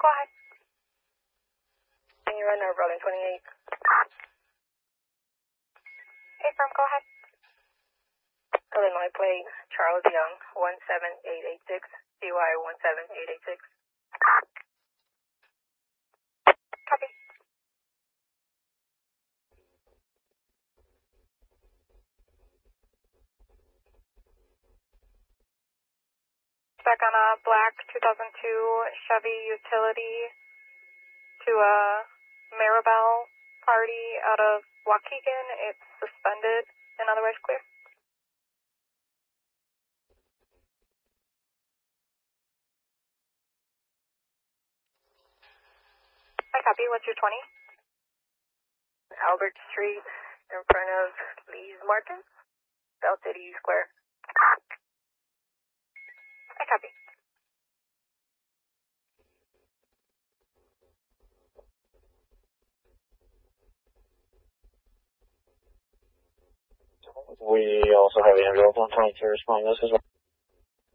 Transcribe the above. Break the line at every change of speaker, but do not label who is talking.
Go ahead. Can you run our Berlin 28? Hey, firm, go ahead. Illinois plate, Charles Young, 17886, CY 17886. Copy. Back on a black 2002 Chevy Utility to a Maribel party out of Waukegan. It's suspended and otherwise clear. I copy. What's your 20? Albert Street in front of Lee's Martin, South City Square. I copy.
We also have ambulance on 22 responding. This is